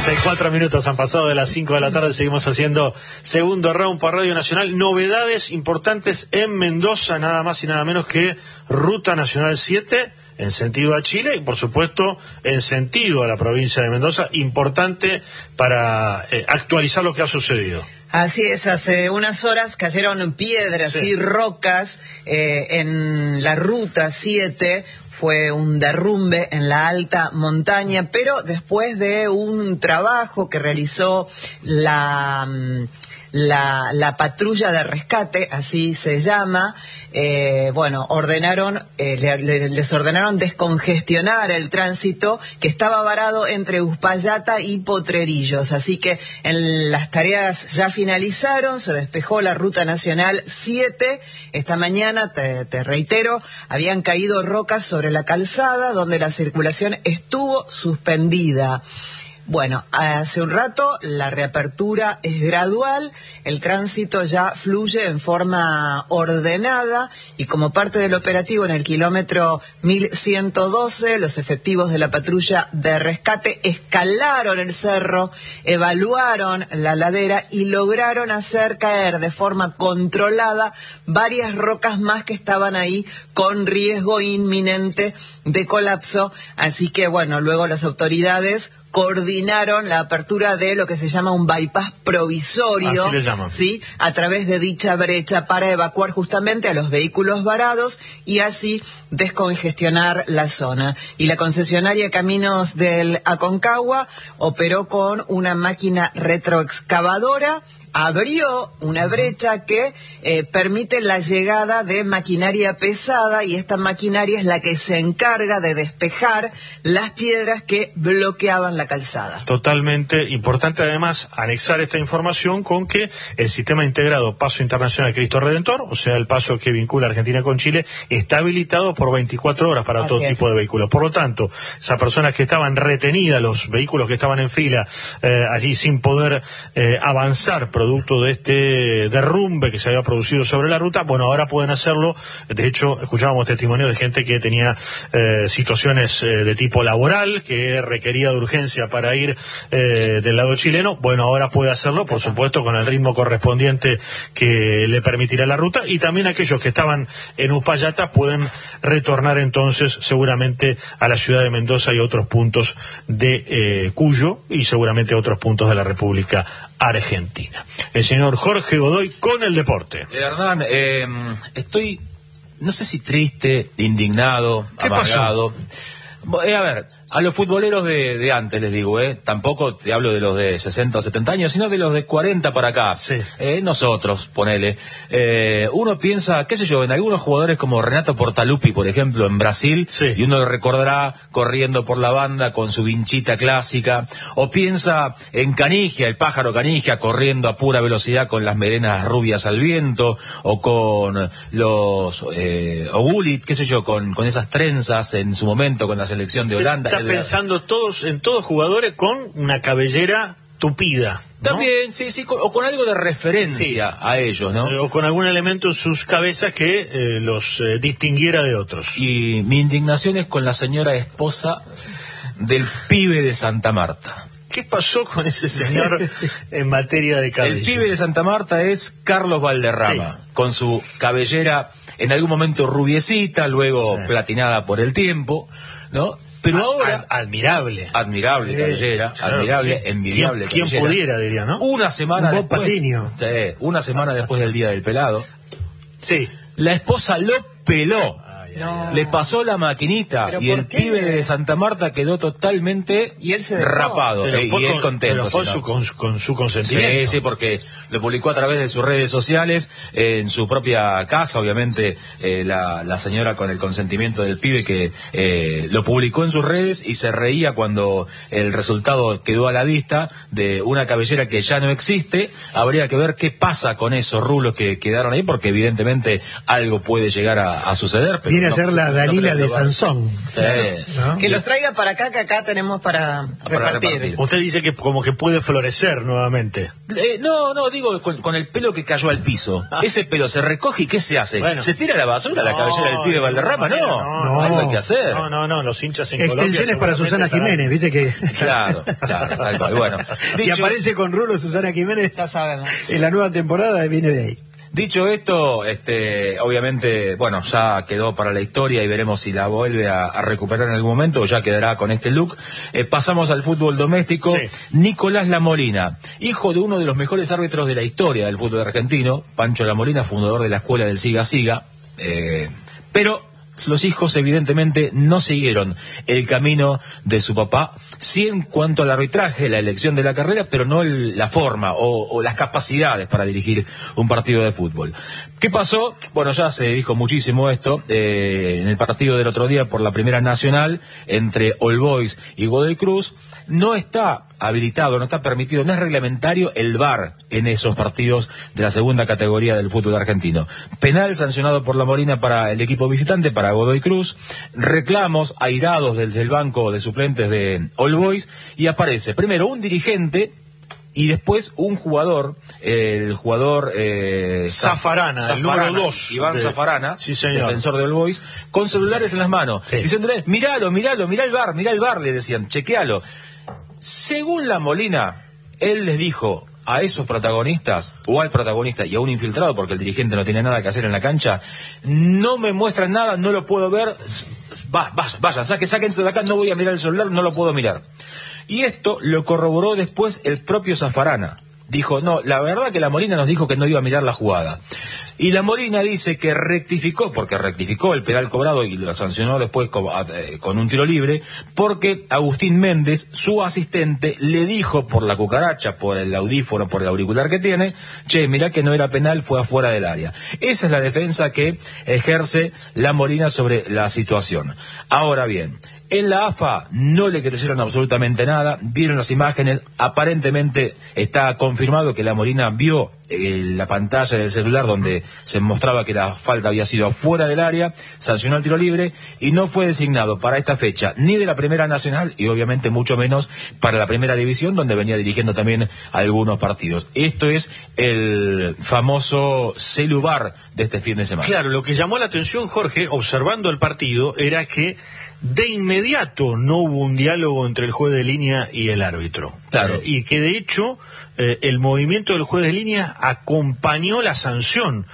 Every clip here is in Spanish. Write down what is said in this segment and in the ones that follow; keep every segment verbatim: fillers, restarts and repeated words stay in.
treinta y cuatro minutos han pasado de las cinco de la tarde, seguimos haciendo segundo round por Radio Nacional. Novedades importantes en Mendoza, nada más y nada menos que Ruta Nacional siete en sentido a Chile y por supuesto en sentido a la provincia de Mendoza, importante para eh, actualizar lo que ha sucedido. Así es, hace unas horas cayeron piedras sí. y rocas eh, en la Ruta siete. Fue un derrumbe en la alta montaña, pero después de un trabajo que realizó la, la, la patrulla de rescate, así se llama, eh, bueno, ordenaron, eh, le, le, les ordenaron descongestionar el tránsito que estaba varado entre Uspallata y Potrerillos. Así que en las tareas ya finalizaron, se despejó la Ruta Nacional siete. Esta mañana, te, te reitero, habían caído rocas sobre la calzada donde la circulación estuvo suspendida. Bueno, hace un rato la reapertura es gradual, el tránsito ya fluye en forma ordenada y como parte del operativo en el kilómetro mil ciento doce, los efectivos de la patrulla de rescate escalaron el cerro, evaluaron la ladera y lograron hacer caer de forma controlada varias rocas más que estaban ahí con riesgo inminente de colapso. Así que bueno, luego las autoridades coordinaron la apertura de lo que se llama un bypass provisorio, así le llaman, ¿sí? A través de dicha brecha para evacuar justamente a los vehículos varados y así descongestionar la zona. Y la concesionaria Caminos del Aconcagua operó con una máquina retroexcavadora, abrió una brecha que eh, permite la llegada de maquinaria pesada y esta maquinaria es la que se encarga de despejar las piedras que bloqueaban la calzada. Totalmente importante además anexar esta información con que el sistema integrado Paso Internacional Cristo Redentor, o sea el paso que vincula Argentina con Chile, está habilitado por veinticuatro horas para Así todo es. tipo de vehículos. Por lo tanto, esas personas que estaban retenidas, los vehículos que estaban en fila eh, allí sin poder eh, avanzar producto de este derrumbe que se había producido sobre la ruta, bueno, ahora pueden hacerlo. De hecho, escuchábamos testimonio de gente que tenía eh, situaciones eh, de tipo laboral, que requería de urgencia para ir eh, del lado chileno. Bueno, ahora puede hacerlo, por supuesto, con el ritmo correspondiente que le permitirá la ruta, y también aquellos que estaban en Uspallata pueden retornar entonces seguramente a la ciudad de Mendoza y otros puntos de eh, Cuyo y seguramente a otros puntos de la República Argentina. El señor Jorge Godoy con el deporte. Hernán, eh, estoy, no sé si triste, indignado, amargado. Eh, a ver, a los futboleros de, de antes les digo, eh, tampoco te hablo de los de sesenta o setenta años, sino de los de cuarenta para acá. Sí. Eh, nosotros, ponele. Eh, uno piensa, qué sé yo, en algunos jugadores como Renato Portaluppi, por ejemplo, en Brasil, sí. y uno lo recordará corriendo por la banda con su vinchita clásica, o piensa en Canigia, el pájaro Canigia, corriendo a pura velocidad con las melenas rubias al viento, o con los, eh, o Gullit, qué sé yo, con, con esas trenzas en su momento con la selección de Holanda. Está pensando todos en todos jugadores con una cabellera tupida, ¿no? También, sí, sí, con, o con algo de referencia sí. a ellos, ¿no? O con algún elemento en sus cabezas que eh, los eh, distinguiera de otros. Y mi indignación es con la señora esposa del pibe de Santa Marta. ¿Qué pasó con ese señor en materia de cabello? El pibe de Santa Marta es Carlos Valderrama, sí. con su cabellera en algún momento rubiecita, luego sí. platinada por el tiempo, ¿no? Pero a, ahora... A, admirable. Admirable eh, cabellera, claro, admirable, sí. envidiable ¿Quién, cabellera. ¿Quién pudiera, diría, no? Una semana Un después... Sí, una semana después del Día del Pelado. Sí. La esposa lo peló. No. Le pasó la maquinita y el qué? pibe de Santa Marta quedó totalmente ¿Y él se rapado. Pero eh, fue y él con, contento. Pero fue si su, no. con, con su consentimiento. Sí, sí, porque lo publicó a través de sus redes sociales, eh, en su propia casa, obviamente, eh, la, la señora con el consentimiento del pibe que eh, lo publicó en sus redes y se reía cuando el resultado quedó a la vista de una cabellera que ya no existe. Habría que ver qué pasa con esos rulos que quedaron ahí, porque evidentemente algo puede llegar a, a suceder. Pero... Viene a ser la no, Dalila no de lugar. Sansón. Sí. ¿No? Que los traiga para acá, que acá tenemos para, Para repartir. repartir. Usted dice que como que puede florecer nuevamente. Eh, no, no, digo con, con el pelo que cayó al piso. Ese pelo se recoge y ¿qué se hace? Bueno. ¿Se tira a la basura la No, cabellera del pibe de Valderrama? ninguna No, manera, no, algo hay que hacer. No, no, no, los hinchas en Colombia. Extensiones para Susana seguramente Jiménez, viste que Claro, claro, tal cual. Bueno, si dicho, aparece con rulo Susana Jiménez Ya sabemos. en la nueva temporada viene de ahí. dicho esto, este, obviamente, bueno, ya quedó para la historia y veremos si la vuelve a, a recuperar en algún momento o ya quedará con este look. Eh, pasamos al fútbol doméstico. Sí. Nicolás Lamolina, hijo de uno de los mejores árbitros de la historia del fútbol argentino, Pancho Lamolina, fundador de la escuela del Siga Siga, eh, pero los hijos evidentemente no siguieron el camino de su papá, sí en cuanto al arbitraje, la elección de la carrera, pero no el, la forma o, o las capacidades para dirigir un partido de fútbol. ¿Qué pasó? Bueno, ya se dijo muchísimo esto eh, en el partido del otro día por la Primera Nacional entre All Boys y Godoy Cruz. No está habilitado, no está permitido, no es reglamentario el V A R en esos partidos de la segunda categoría del fútbol argentino. Penal sancionado por la Molina para el equipo visitante, para Godoy Cruz. Reclamos airados desde el banco de suplentes de All Boys y aparece primero un dirigente y después un jugador, el jugador eh, Zafarana, el número dos. Iván de... Zafarana, sí, señor. defensor de All Boys, con celulares en las manos, sí. diciéndole, miralo, miralo, mirá el V A R, mirá el V A R, le decían, chequealo. Según la Molina, él les dijo a esos protagonistas, o al protagonista y a un infiltrado, porque el dirigente no tiene nada que hacer en la cancha, no me muestran nada, no lo puedo ver, va, vaya, vaya, saquen, saquen esto de acá, no voy a mirar el celular, no lo puedo mirar. Y esto lo corroboró después el propio Zafarana. Dijo, no, la verdad que la Molina nos dijo que no iba a mirar la jugada. Y la Molina dice que rectificó, porque rectificó el penal cobrado y lo sancionó después con, eh, con un tiro libre, porque Agustín Méndez, su asistente, le dijo por la cucaracha, por el audífono, por el auricular que tiene, che, mirá que no era penal, fue afuera del área. Esa es la defensa que ejerce la Molina sobre la situación. Ahora bien, en la A F A no le creyeron absolutamente nada, vieron las imágenes, aparentemente está confirmado que la Molina vio eh, la pantalla del celular donde se mostraba que la falta había sido fuera del área, sancionó el tiro libre y no fue designado para esta fecha ni de la Primera Nacional y obviamente mucho menos para la Primera División, donde venía dirigiendo también algunos partidos. Esto es el famoso celular de este fin de semana. Claro, lo que llamó la atención, Jorge, observando el partido, era que de inmediato no hubo un diálogo entre el juez de línea y el árbitro. Claro. Eh, y que de hecho eh, el movimiento del juez de línea acompañó la sanción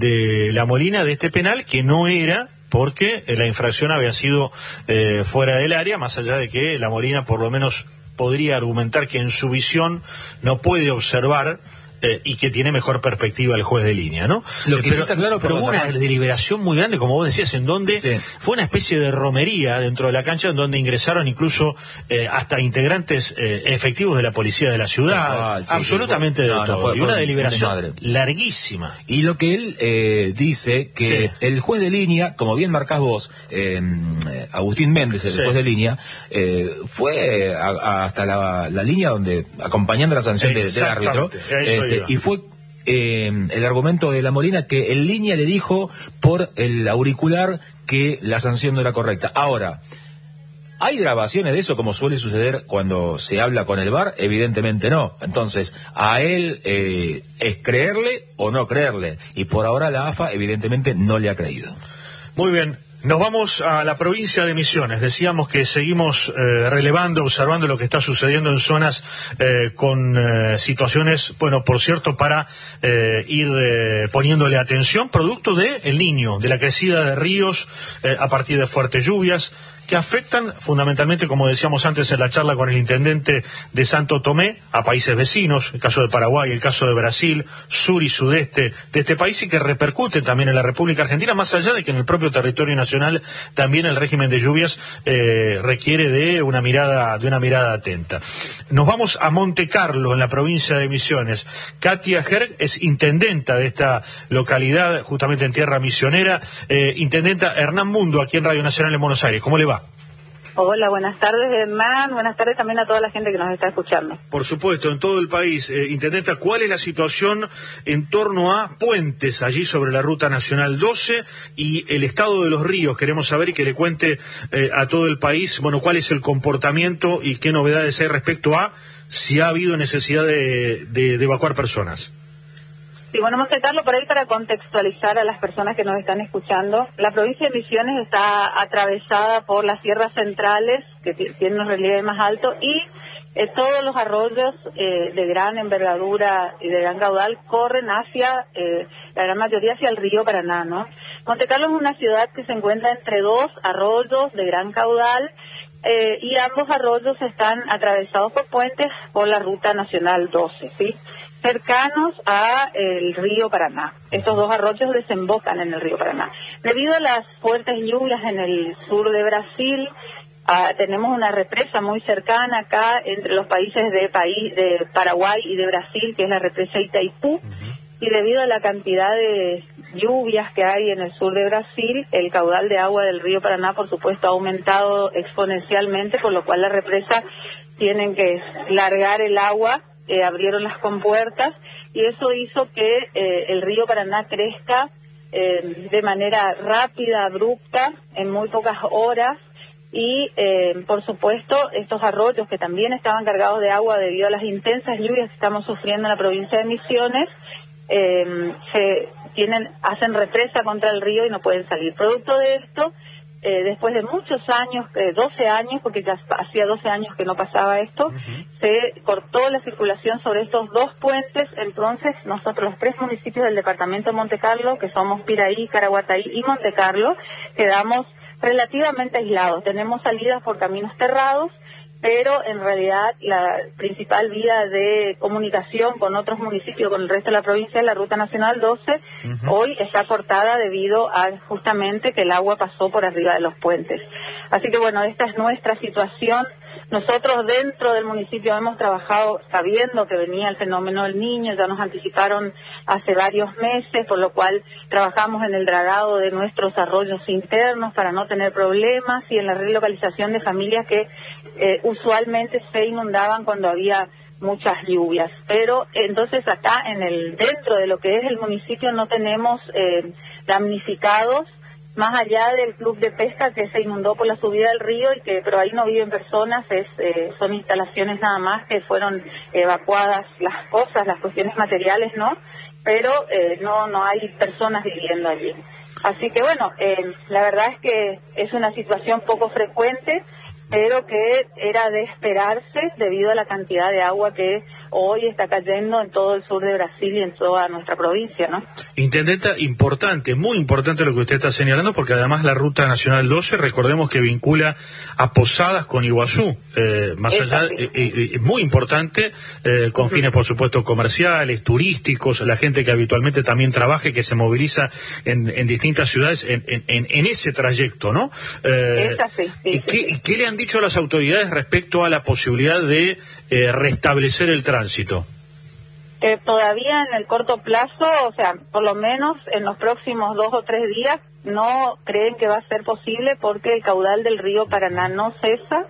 de la Molina de este penal, que no era porque eh, la infracción había sido eh, fuera del área, más allá de que la Molina por lo menos podría argumentar que en su visión no puede observar Eh, y que tiene mejor perspectiva el juez de línea, ¿no? Lo que pero, sí está claro, pero hubo una deliberación muy grande, como vos decías, en donde sí. fue una especie de romería dentro de la cancha, en donde ingresaron incluso eh, hasta integrantes eh, efectivos de la policía de la ciudad, Ah, sí, absolutamente sí, de no, no, todo, fue- y fue una un deliberación desmadre. larguísima. Y lo que él eh, dice, que Sí. el juez de línea, como bien marcás vos, eh, Agustín Méndez, el Sí. juez de línea, eh, fue a- a- hasta la, la línea donde, acompañando la sanción de- del árbitro, Exactamente, a eso este, iba. y fue eh, el argumento de la Molina que en línea le dijo por el auricular que la sanción no era correcta. Ahora, ¿hay grabaciones de eso como suele suceder cuando se habla con el V A R? Evidentemente no. Entonces, a él eh, es creerle o no creerle. Y por ahora la A F A evidentemente no le ha creído. Muy bien. Nos vamos a la provincia de Misiones. Decíamos que seguimos eh, relevando, observando lo que está sucediendo en zonas eh, con eh, situaciones, bueno, por cierto, para eh, ir eh, poniéndole atención, producto de El Niño, de la crecida de ríos eh, a partir de fuertes lluvias, que afectan fundamentalmente, como decíamos antes en la charla con el intendente de Santo Tomé, a países vecinos, el caso de Paraguay, el caso de Brasil, sur y sudeste de este país, y que repercuten también en la República Argentina, más allá de que en el propio territorio nacional también el régimen de lluvias eh, requiere de una mirada, de una mirada atenta. Nos vamos a Monte Carlo, en la provincia de Misiones. Katia Herg es intendenta de esta localidad, justamente en tierra misionera. Eh, intendenta, Hernán Mundo, aquí en Radio Nacional en Buenos Aires. ¿Cómo le va? Hola, buenas tardes, Hernán. Buenas tardes también a toda la gente que nos está escuchando. Por supuesto, en todo el país. Eh, Intendenta, ¿cuál es la situación en torno a puentes allí sobre la Ruta Nacional doce y el estado de los ríos? Queremos saber y que le cuente eh, a todo el país, bueno, cuál es el comportamiento y qué novedades hay respecto a si ha habido necesidad de, de, de evacuar personas. Sí, bueno, Monte Carlo, por ahí para contextualizar a las personas que nos están escuchando, la provincia de Misiones está atravesada por las sierras centrales, que tienen un relieve más alto, y eh, todos los arroyos eh, de gran envergadura y de gran caudal corren hacia, eh, la gran mayoría hacia el río Paraná, ¿no? Monte Carlo es una ciudad que se encuentra entre dos arroyos de gran caudal, eh, y ambos arroyos están atravesados por puentes por la Ruta Nacional doce, ¿sí?, cercanos a el río Paraná. Estos dos arroyos desembocan en el río Paraná. Debido a las fuertes lluvias en el sur de Brasil, uh, tenemos una represa muy cercana acá entre los países de, país, de Paraguay y de Brasil, que es la represa Itaipú, uh-huh. Y debido a la cantidad de lluvias que hay en el sur de Brasil, el caudal de agua del río Paraná, por supuesto, ha aumentado exponencialmente, por lo cual la represa tienen que largar el agua. Eh, abrieron las compuertas y eso hizo que eh, el río Paraná crezca eh, de manera rápida, abrupta, en muy pocas horas y, eh, por supuesto, estos arroyos que también estaban cargados de agua debido a las intensas lluvias que estamos sufriendo en la provincia de Misiones, eh, se tienen hacen represa contra el río y no pueden salir. Producto de esto, Eh, después de muchos años, eh, doce años, porque ya hacía doce años que no pasaba esto, uh-huh. se cortó la circulación sobre estos dos puentes. Entonces nosotros, los tres municipios del departamento de Monte Carlo, que somos Piraí, Caraguatay y Monte Carlo, quedamos relativamente aislados. Tenemos salidas por caminos cerrados, pero en realidad la principal vía de comunicación con otros municipios, con el resto de la provincia, la Ruta Nacional doce, uh-huh. hoy está cortada debido a justamente que el agua pasó por arriba de los puentes. Así que bueno, esta es nuestra situación. Nosotros dentro del municipio hemos trabajado sabiendo que venía el fenómeno del Niño, ya nos anticiparon hace varios meses, por lo cual trabajamos en el dragado de nuestros arroyos internos para no tener problemas y en la relocalización de familias que eh, usualmente se inundaban cuando había muchas lluvias. Pero entonces acá en el dentro de lo que es el municipio no tenemos eh, damnificados, más allá del club de pesca que se inundó por la subida del río, y que pero ahí no viven personas, es eh, son instalaciones nada más que fueron evacuadas las cosas, las cuestiones materiales, ¿no? Pero eh, no no hay personas viviendo allí. Así que bueno, eh, la verdad es que es una situación poco frecuente, pero que era de esperarse debido a la cantidad de agua que hoy está cayendo en todo el sur de Brasil y en toda nuestra provincia, ¿no? Intendenta, importante, muy importante lo que usted está señalando, porque además la Ruta Nacional doce, recordemos que vincula a Posadas con Iguazú, eh, más es allá, es eh, eh, muy importante, eh, con uh-huh. fines, por supuesto, comerciales, turísticos, la gente que habitualmente también trabaja y que se moviliza en, en distintas ciudades en, en, en ese trayecto, ¿no? Eh, es así, sí, ¿y sí, qué, sí. ¿Qué le han dicho a las autoridades respecto a la posibilidad de eh, restablecer el tránsito? Eh, todavía en el corto plazo, o sea, por lo menos en los próximos dos o tres días, no creen que va a ser posible porque el caudal del río Paraná no cesa.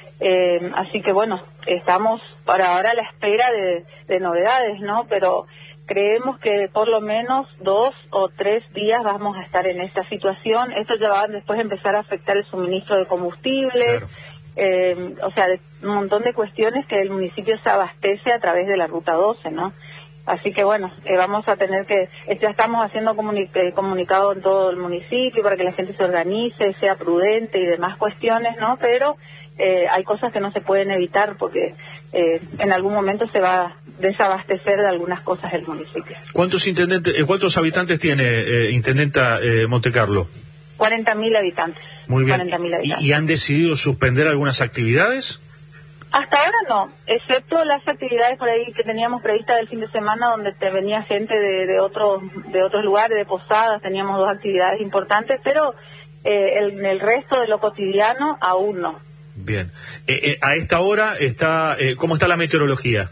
Eh, así que bueno, estamos por ahora a la espera de, de novedades, ¿no? Pero creemos que por lo menos dos o tres días vamos a estar en esta situación. Esto ya va a después empezar a afectar el suministro de combustible. Claro. Eh, o sea, de un montón de cuestiones que el municipio se abastece a través de la Ruta doce, ¿no? Así que bueno, eh, vamos a tener que, ya estamos haciendo comuni- eh, comunicado en todo el municipio para que la gente se organice, sea prudente y demás cuestiones, ¿no? Pero eh, hay cosas que no se pueden evitar porque eh, en algún momento se va a desabastecer de algunas cosas el municipio. ¿Cuántos intendentes, eh, cuántos habitantes tiene eh, Intendenta eh, Monte Carlo? cuarenta mil habitantes. Muy bien. cuarenta mil habitantes. ¿Y, ¿Y han decidido suspender algunas actividades? Hasta ahora no, excepto las actividades por ahí que teníamos previstas del fin de semana, donde te venía gente de, de otros de otros lugares, de Posadas, teníamos dos actividades importantes, pero eh, el, el resto de lo cotidiano aún no. Bien. Eh, eh, a esta hora está, eh, ¿cómo está la meteorología?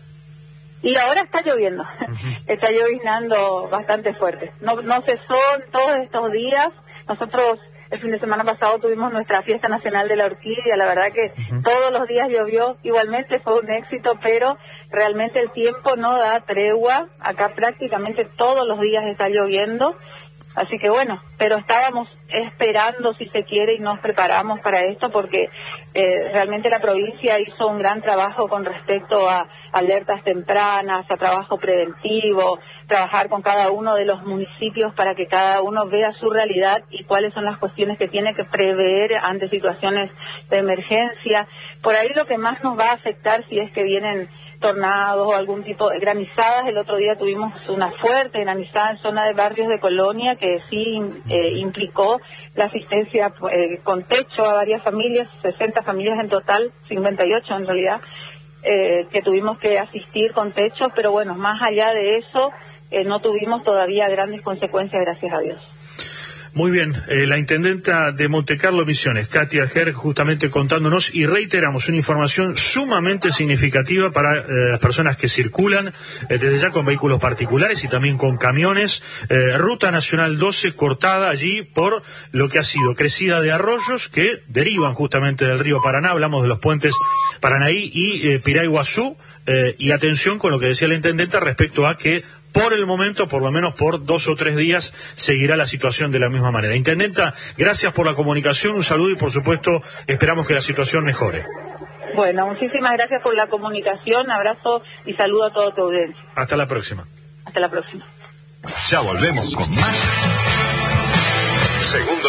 Y ahora está lloviendo, uh-huh. está lloviznando bastante fuerte. No, no cesó en todos estos días. Nosotros el fin de semana pasado tuvimos nuestra fiesta nacional de la orquídea, la verdad que uh-huh. todos los días llovió, igualmente fue un éxito, pero realmente el tiempo no da tregua, acá prácticamente todos los días está lloviendo, así que bueno, pero estábamos esperando, si se quiere, y nos preparamos para esto porque eh, realmente la provincia hizo un gran trabajo con respecto a alertas tempranas, a trabajo preventivo, trabajar con cada uno de los municipios para que cada uno vea su realidad y cuáles son las cuestiones que tiene que prever ante situaciones de emergencia. Por ahí lo que más nos va a afectar si es que vienen tornados o algún tipo de granizadas. El otro día tuvimos una fuerte granizada en zona de barrios de Colonia que sí eh, implicó la asistencia eh, con techo a varias familias, sesenta familias en total, cincuenta y ocho en realidad, eh, que tuvimos que asistir con techos, pero bueno, más allá de eso, eh, no tuvimos todavía grandes consecuencias, gracias a Dios. Muy bien, eh, la intendenta de Montecarlo Misiones, Katia Ger, justamente contándonos, y reiteramos una información sumamente significativa para eh, las personas que circulan, eh, desde ya con vehículos particulares y también con camiones. Eh, Ruta Nacional doce cortada allí por lo que ha sido crecida de arroyos que derivan justamente del río Paraná, hablamos de los puentes Paranaí y eh, Piraiguazú, eh, y atención con lo que decía la intendenta respecto a que por el momento, por lo menos por dos o tres días, seguirá la situación de la misma manera. Intendenta, gracias por la comunicación, un saludo y por supuesto esperamos que la situación mejore. Bueno, muchísimas gracias por la comunicación, abrazo y saludo a toda tu audiencia. Hasta la próxima. Hasta la próxima. Ya volvemos con más. Segundo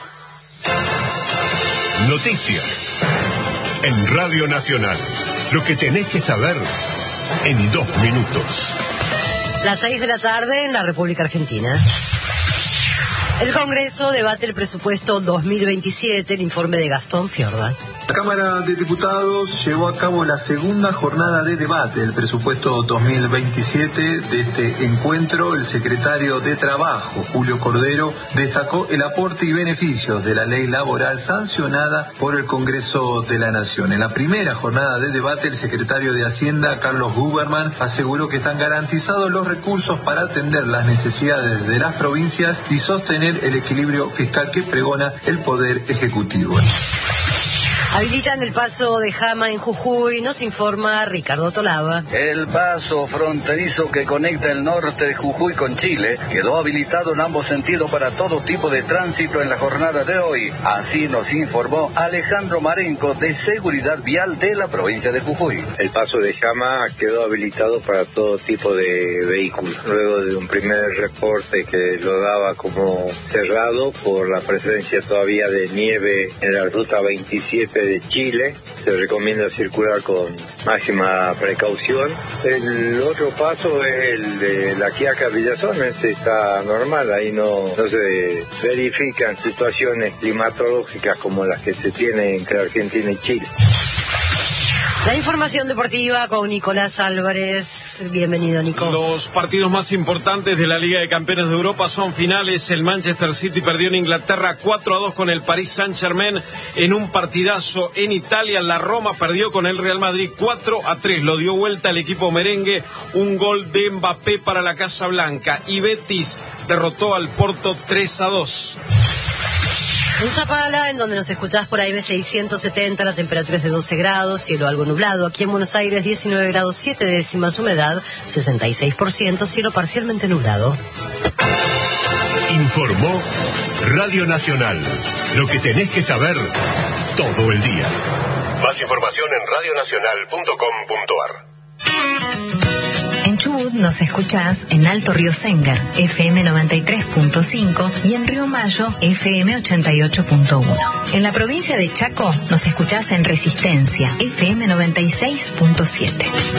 round. Noticias. En Radio Nacional. Lo que tenés que saber en dos minutos. Las seis de la tarde en la República Argentina. El Congreso debate el presupuesto dos mil veintisiete, el informe de Gastón Fiorda. La Cámara de Diputados llevó a cabo la segunda jornada de debate del presupuesto dos mil veintisiete. De este encuentro, el secretario de Trabajo, Julio Cordero, destacó el aporte y beneficios de la ley laboral sancionada por el Congreso de la Nación. En la primera jornada de debate, el secretario de Hacienda, Carlos Huberman, aseguró que están garantizados los recursos para atender las necesidades de las provincias y sostener el equilibrio fiscal que pregona el Poder Ejecutivo. Habilitan el paso de Jama en Jujuy, nos informa Ricardo Tolaba. El paso fronterizo que conecta el norte de Jujuy con Chile quedó habilitado en ambos sentidos para todo tipo de tránsito en la jornada de hoy. Así nos informó Alejandro Marenco de Seguridad Vial de la provincia de Jujuy. El paso de Jama quedó habilitado para todo tipo de vehículos. Luego de un primer reporte que lo daba como cerrado por la presencia todavía de nieve en la ruta veintisiete de Chile, se recomienda circular con máxima precaución. El otro paso es el de La Quiaca Villazón, este está normal, ahí no, no se verifican situaciones climatológicas como las que se tienen entre Argentina y Chile. La información deportiva con Nicolás Álvarez. Bienvenido, Nico. Los partidos más importantes de la Liga de Campeones de Europa son finales. El Manchester City perdió en Inglaterra cuatro a dos con el Paris Saint-Germain en un partidazo en Italia. La Roma perdió con el Real Madrid cuatro a tres. Lo dio vuelta el equipo merengue. Un gol de Mbappé para la Casa Blanca. Y Betis derrotó al Porto tres a dos. En Zapala, en donde nos escuchás por A M seiscientos setenta, la temperatura es de doce grados, cielo algo nublado. Aquí en Buenos Aires, diecinueve grados siete décimas, humedad sesenta y seis por ciento, cielo parcialmente nublado. Informó Radio Nacional. Lo que tenés que saber todo el día. Más información en radio nacional punto com punto a r. En Chubut nos escuchás en Alto Río Sengar, F M noventa y tres punto cinco, y en Río Mayo, F M ochenta y ocho punto uno. En la provincia de Chaco nos escuchás en Resistencia, F M noventa y seis punto siete.